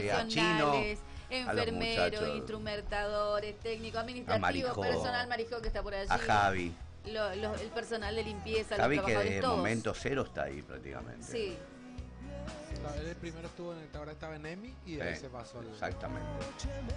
profesionales, a los enfermeros, muchachos, instrumentadores, técnicos, a administrativos, Marijó, personal Marijó que está por allí, a Javi. el personal de limpieza, Javi los que trabajadores, de todos. momento cero está ahí prácticamente. Sí. Él primero estuvo ahora estaba en EMI y de ahí se pasó al... Exactamente.